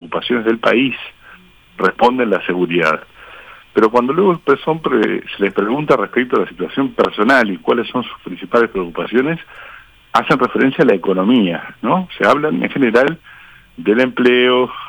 preocupaciones del país, responden la seguridad. Pero cuando luego se les pregunta respecto a la situación personal y cuáles son sus principales preocupaciones, hacen referencia a la economía, ¿no? Se hablan en general del empleo,